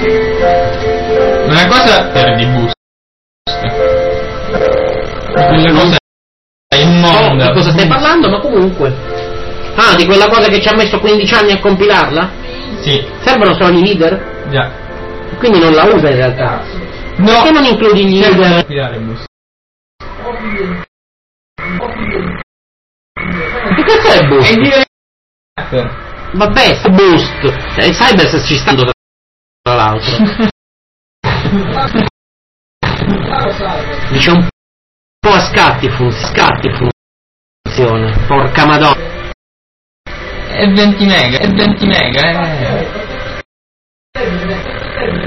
Una cosa per di boost. Quella cosa è immonda. Di cosa stai parlando, ma comunque. Ah, di quella cosa che ci ha messo 15 anni a compilarla? Sì. Servono solo i leader? Già. Quindi non la usa in realtà. No. Perché non includi gli leader? Compilare boost. Che cazzo è boost? È dire. Vabbè, boost. Cybers ci stanno tra l'altro. Dice un po' a scatti funziona. Porca madonna. È 20 mega.